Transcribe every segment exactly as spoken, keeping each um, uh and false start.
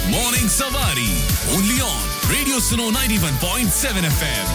Morning Savari. Only on Radio Suno ninety-one point seven F M.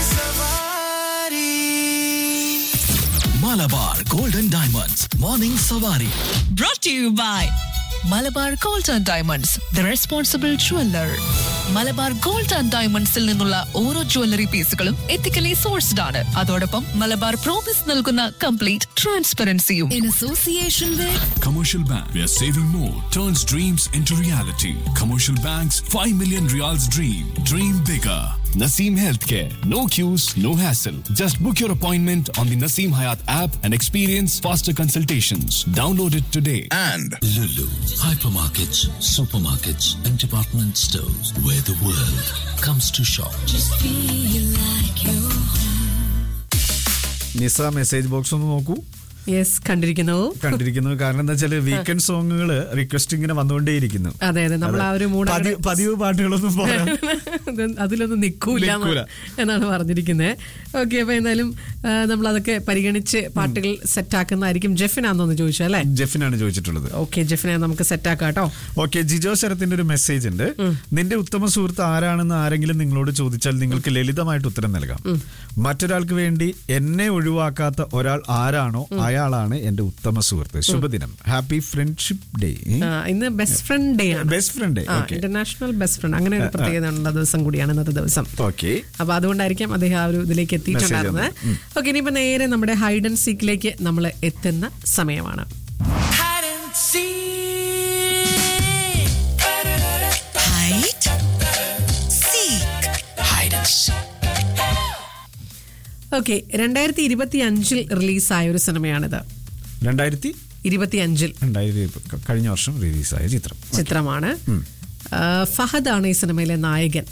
Malabar Golden Diamonds. Morning Savari. Brought to you by Malabar gold and diamonds the responsible jeweller. Malabar gold and ഡയമണ്ട്സിൽ നിന്നുള്ള ഓരോ jewellery പീസുകളും ethically sourced ആണ്. അതോടൊപ്പം Malabar promise നൽകുന്ന complete ട്രാൻസ്പെറൻസിയും. In association with Commercial Bank, where saving more turns dreams into reality. Commercial Bank's five million Riyals dream. Dream bigger. Naseem Healthcare. No queues, no hassle. Just book your appointment on the Naseem Hayat app and experience faster consultations. Download it today. And Lulu, hypermarkets, supermarkets, and department stores where the world comes to shop. Just feel like you're home. Nisa message box ഒന്ന് നോക്കൂ. Yes, കണ്ടിരിക്കുന്നു കണ്ടിരിക്കുന്നു കാരണം എന്താ വെച്ചാല് weekend സോങ്ങുകൾ request ഇങ്ങനെ വന്നുകൊണ്ടേയിരിക്കുന്നു. അതെ അതെ, നമ്മൾ ആ ഒരു മൂഡ് പതിവ് പാട്ടുകളൊന്നും പോരാ, അതിലൊന്നും നിൽക്കൂല എന്നാണ് പറഞ്ഞിരിക്കുന്നത്. ഓക്കെ, അപ്പൊ എന്തായാലും നമ്മൾ അതൊക്കെ പരിഗണിച്ച് പാട്ടുകൾ സെറ്റ് ആക്കുന്നതായിരിക്കും. ജെഫിനാന്നോന്ന് ചോദിച്ചു അല്ലെ? ജെഫിനാണ് ചോദിച്ചിട്ടുള്ളത്. ഓക്കെ, ജെഫിനെ നമുക്ക് സെറ്റ് ആക്കാം കേട്ടോ. ഓക്കെ, ജിജോ ശരത്തിന്റെ ഒരു മെസ്സേജ് ഉണ്ട്. നിന്റെ ഉത്തമ സുഹൃത്ത് ആരാണെന്ന് ആരെങ്കിലും നിങ്ങളോട് ചോദിച്ചാൽ നിങ്ങൾക്ക് ലളിതമായിട്ട് ഉത്തരം നൽകാം. മറ്റൊരാൾക്ക് വേണ്ടി എന്നെ ഒഴിവാക്കാത്ത ഒരാൾ ആരാണോ അയാളാണ് എന്റെ ഉത്തമ സുഹൃത്ത്. ശുഭദിനം. Happy friendship day. ഇന്ന് ബെസ്റ്റ് ഫ്രണ്ട് ഡേ ആണ്. Best friend day, international best friend, അങ്ങനെ ഒരു പ്രത്യേകത ഉള്ള ദിവസം കൂടിയാണ് ഇന്നത്തെ ദിവസം. ഓക്കെ, അപ്പൊ അതുകൊണ്ടായിരിക്കും അദ്ദേഹം ആ ഒരു ഇതിലേക്ക് എത്തിയിട്ടുണ്ടായിരുന്നത്. ഓക്കെ, ഇനിയിപ്പോ നേരെ നമ്മുടെ ഹൈഡ് ആൻഡ് സീക്കിലേക്ക് നമ്മൾ എത്തുന്ന സമയമാണ്. ഓക്കെ, രണ്ടായിരത്തി ഇരുപത്തി അഞ്ചിൽ റിലീസായ ഒരു സിനിമയാണിത്. രണ്ടായിരത്തി ഇരുപത്തി അഞ്ചിൽ കഴിഞ്ഞ വർഷം റിലീസായ ചിത്രം ചിത്രമാണ്. ഫഹദ് ആണ് ഈ സിനിമയിലെ നായകൻ.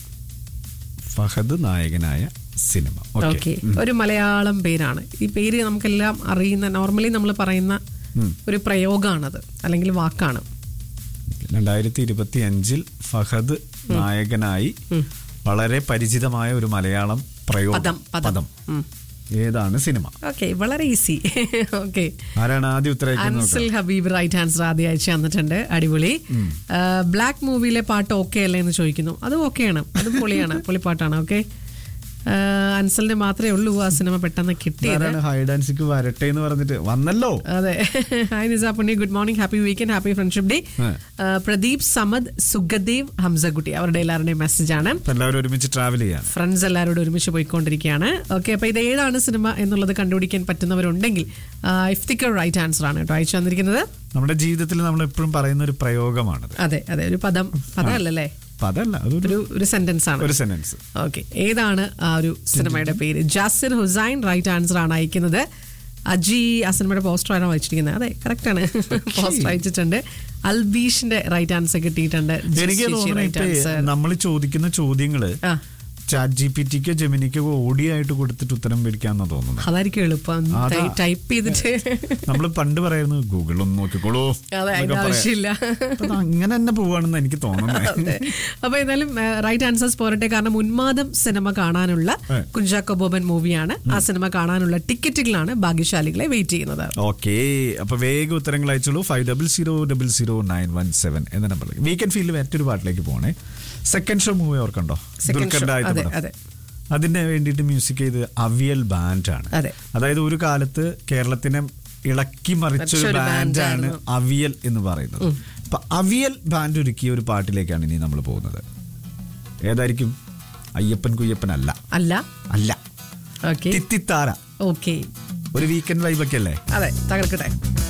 ഫഹദ് നായകനായ സിനിമ. ഓക്കെ, ഒരു മലയാളം പേരാണ്. ഈ പേര് നമുക്കെല്ലാം അറിയുന്ന, നോർമലി നമ്മൾ പറയുന്ന ഒരു പ്രയോഗമാണത്, അല്ലെങ്കിൽ വാക്കാണ്. രണ്ടായിരത്തി ഇരുപത്തി അഞ്ചിൽ ഫഹദ് നായകനായി വളരെ പരിചിതമായ ഒരു മലയാളം പ്രയോഗം, പദം. ഏതാണ് സിനിമ? ഓക്കെ, വളരെ ഈസി. ഓക്കെ, ആരാണ് ആദ്യം ഉത്തരം? അൻസൽ ഹബീബ് റൈറ്റ് ആൻസർ ആദ്യം അയച്ചു തന്നിട്ടുണ്ട്. അടിപൊളി. ബ്ലാക്ക് മൂവിയിലെ പാട്ട് ഓക്കെ അല്ലേ എന്ന് ചോദിക്കുന്നു. അത് ഓക്കെയാണ്, അത് പൊളിയാണ്, പൊളിപ്പാട്ടാണ്. ഓക്കെ, അൻസലിന് മാത്രമേ ഉള്ളൂ ആ സിനിമ പെട്ടെന്ന് കിട്ടിയത്. ഹൈഡ് ആൻഡ് സീക്ക് വരട്ടെ എന്ന് പറഞ്ഞിട്ട് വന്നല്ലോ. അതെ. Hi നിസാപ്പുണ്ണി, good morning, happy weekend, happy friendship day. Pradeep, Samad, Sukhdev, Hamsakutty, അവരുടെ എല്ലാവരുടെയും മെസ്സേജ് ആണ്. എല്ലാവരും ഒരുമിച്ച് ട്രാവൽ ചെയ്യാൻ, ഫ്രണ്ട്സ് എല്ലാവരോടും ഒരുമിച്ച് പോയിക്കൊണ്ടിരിക്കുകയാണ്. ഓക്കെ, അപ്പൊ ഇത് ഏതാണ് സിനിമ എന്നുള്ളത് കണ്ടുപിടിക്കാൻ പറ്റുന്നവരുണ്ടെങ്കിൽ ഇഫ്തിക്കർ റൈറ്റ് ആൻസർ ആണ് കേട്ടോ അയച്ചു തന്നിരിക്കുന്നത്. നമ്മുടെ ജീവിതത്തിൽ നമ്മൾ എപ്പോഴും പറയുന്ന ഒരു പ്രയോഗമാണ്. അതെ അതെ, ഒരു പദം, പദമല്ലേ, പദമല്ല, ഒരു ഒരു സെന്റൻസ് ആണ്. ഒരു സെന്റൻസ്. ഓക്കെ, ഏതാണ് ആ ഒരു സിനിമയുടെ പേര്? ജാസിർ ഹുസൈൻ റൈറ്റ് ആൻസർ ആണ് അയക്കുന്നത്. അജി ആ സിനിമയുടെ പോസ്റ്റർ ആണോ അയച്ചിരിക്കുന്നത്? അതെ, കറക്റ്റ് ആണ്, പോസ്റ്റർ അയച്ചിട്ടുണ്ട്. അൽബീഷിന്റെ റൈറ്റ് ആൻസർ കിട്ടിയിട്ടുണ്ട്. എനിക്ക് തോന്നുന്നു നമ്മൾ ചോദിക്കുന്ന ചോദ്യങ്ങള് ചാറ്റ് ജി പി ടിക്കോ ജെമിനിക്കോ ഓഡിയോ ആയിട്ട് കൊടുത്തിട്ട് ഉത്തരം പിടിക്കാന്നാ തോന്നുന്നു. അതായിരിക്കും എളുപ്പം, ടൈപ്പ് ചെയ്തിട്ട്. നമ്മള് പണ്ട് പറയായിരുന്നു ഗൂഗിൾ ഒന്ന് നോക്കിക്കോളൂ, ആവശ്യമില്ല, അങ്ങനെ തന്നെ പോവാണെന്ന് എനിക്ക് തോന്നുന്നത്. അപ്പൊ എന്തായാലും റൈറ്റ് ആൻസേഴ്സ് പോരട്ടെ. കാരണം ഉന്മാദം സിനിമ കാണാനുള്ള കുഞ്ചാക്കോ ബോബൻ മൂവിയാണ്. ആ സിനിമ കാണാനുള്ള ടിക്കറ്റുകളാണ് ഭാഗ്യശാലികളെ വെയിറ്റ് ചെയ്യുന്നത്. ഓക്കെ, അപ്പൊ വേഗം ഉത്തരങ്ങൾ അയച്ചോളൂ. Five double zero double zero nine one seven എന്ന നമ്പറിലേക്ക്. വീക്കെൻഡ് ഫീൽഡ് മറ്റൊരു പാട്ടിലേക്ക് പോകണേ. Second show movie ഓർക്കണ്ടോ? അതിന് വേണ്ടിയിട്ട് മ്യൂസിക് ചെയ്ത് അവിയൽ ബാൻഡാണ്. അതായത് ഒരു കാലത്ത് കേരളത്തിനെ ഇളക്കി മറിച്ചൊരു ബാൻഡാണ് അവിയൽ എന്ന് പറയുന്നത്. അപ്പൊ അവിയൽ ബാൻഡ് ഒരുക്കിയ ഒരു പാട്ടിലേക്കാണ് ഇനി നമ്മൾ പോകുന്നത്. ഏതായിരിക്കും? അയ്യപ്പൻ കുയ്യപ്പൻ അല്ല, അല്ല അല്ല തിത്തിത്താര. ഓക്കെ, ഒരു വീക്കെൻഡ് വൈബൊക്കെ അല്ലേ? അതെ, തകർക്കട്ടെ.